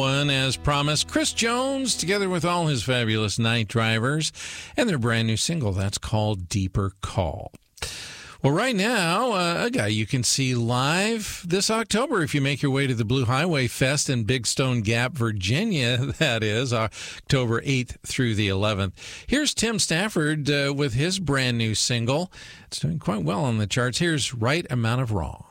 One, as promised, Chris Jones, together with all his fabulous night drivers, and their brand new single that's called Deeper Call. Well, right now, a guy you can see live this October if you make your way to the Blue Highway Fest in Big Stone Gap, Virginia, that is, October 8th through the 11th. Here's Tim Stafford with his brand new single. It's doing quite well on the charts. Here's Right Amount of Wrong.